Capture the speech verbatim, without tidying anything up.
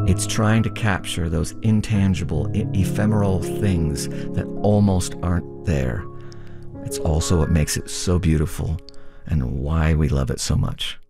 It's trying to capture those intangible, e- ephemeral things that almost aren't there. It's also what makes it so beautiful and why we love it so much.